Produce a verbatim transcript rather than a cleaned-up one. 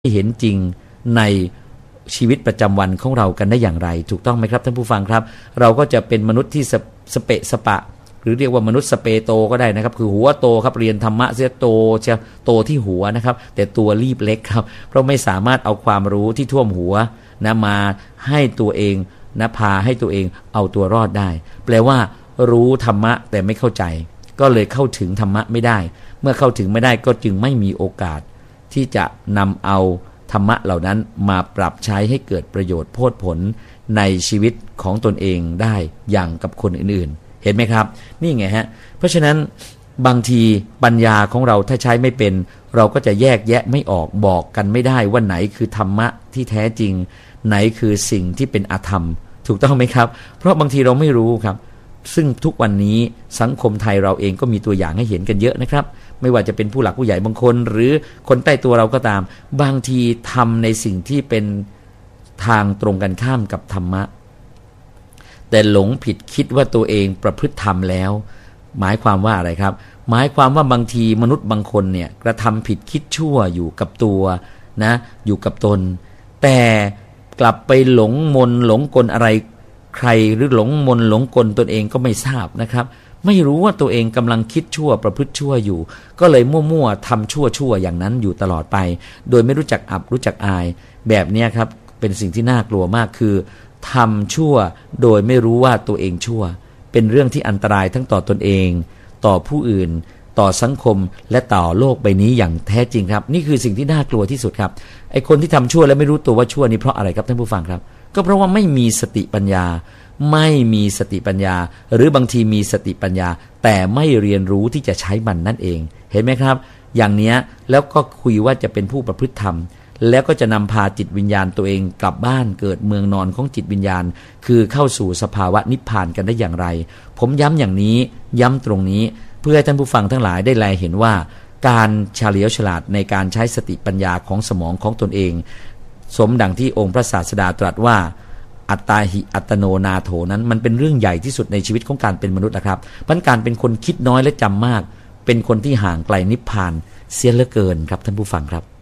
เห็นจริงในชีวิตประจำวันของเรากันได้อย่างไรถูกต้องไหมครับท่านผู้ฟังครับเราก็จะเป็นมนุษย์ที่สสเปะสปะหรือเรียกว่ามนุษย์สเปโตก็ได้นะครับคือหัวโตครับเรียนธรรมะเสียโตจะโตที่หัวนะครับแต่ตัวรีบเล็กครับเพราะไม่สามารถเอาความรู้ที่ท่วมหัวนะมาให้ตัวเองนะพาให้ตัวเองเอาตัวรอดได้แปลว่ารู้ธรรมะแต่ไม่เข้าใจก็เลยเข้าถึงธรรมะไม่ได้เมื่อเข้าถึงไม่ได้ก็จึงไม่มีโอกาสที่จะนำเอาธรรมะเหล่านั้นมาปรับใช้ให้เกิดประโยชน์โพดผลในชีวิตของตนเองได้อย่างกับคนอื่นๆเห็นไหมครับนี่ไงฮะเพราะฉะนั้นบางทีปัญญาของเราถ้าใช้ไม่เป็นเราก็จะแยกแยะไม่ออกบอกกันไม่ได้ว่าไหนคือธรรมะที่แท้จริงไหนคือสิ่งที่เป็นอธรรมถูกต้องไหมครับเพราะบางทีเราไม่รู้ครับซึ่งทุกวันนี้สังคมไทยเราเองก็มีตัวอย่างให้เห็นกันเยอะนะครับไม่ว่าจะเป็นผู้หลักผู้ใหญ่บางคนหรือคนใกล้ตัวเราก็ตามบางทีทำในสิ่งที่เป็นทางตรงกันข้ามกับธรรมะแต่หลงผิดคิดว่าตัวเองประพฤติธรรมแล้วหมายความว่าอะไรครับหมายความว่าบางทีมนุษย์บางคนเนี่ยกระทำผิดคิดชั่วอยู่กับตัวนะอยู่กับตนแต่กลับไปหลงมนหลงกลอะไรใครหรือหลงมนหลงกลตนเองก็ไม่ทราบนะครับไม่รู้ว่าตัวเองกำลังคิดชั่วประพฤติชั่วอยู่ก็เลยมั่วๆทำชั่วชั่วอย่างนั้นอยู่ตลอดไปโดยไม่รู้จักอับรู้จักอายแบบนี้ครับเป็นสิ่งที่น่ากลัวมากคือทำชั่วโดยไม่รู้ว่าตัวเองชั่วเป็นเรื่องที่อันตรายทั้งต่อตนเองต่อผู้อื่นต่อสังคมและต่อโลกใบนี้อย่างแท้จริงครับนี่คือสิ่งที่น่ากลัวที่สุดครับไอ้คนที่ทำชั่วแล้วไม่รู้ตัวว่าชั่วนี่เพราะอะไรครับท่านผู้ฟังครับก็เพราะว่าไม่มีสติปัญญาไม่มีสติปัญญาหรือบางทีมีสติปัญญาแต่ไม่เรียนรู้ที่จะใช้มันนั่นเองเห็นไหมครับอย่างเนี้ยแล้วก็คุยว่าจะเป็นผู้ประพฤติธรรมแล้วก็จะนำพาจิตวิญญาณตัวเองกลับบ้านเกิดเมืองนอนของจิตวิญญาณคือเข้าสู่สภาวะนิพพานกันได้อย่างไรผมย้ำอย่างนี้ย้ำตรงนี้เพื่อให้ท่านผู้ฟังทั้งหลายได้แลเห็นว่าการเฉลียวฉลาดในการใช้สติปัญญาของสมองของตนเองสมดังที่องค์พระศาสดาตรัสว่าอัตตาหิอัตโนนาโถนั้นมันเป็นเรื่องใหญ่ที่สุดในชีวิตของการเป็นมนุษย์นะครับเพราะการเป็นคนคิดน้อยและจำมากเป็นคนที่ห่างไกลนิพพานเสียเหลือเกินครับท่านผู้ฟังครับ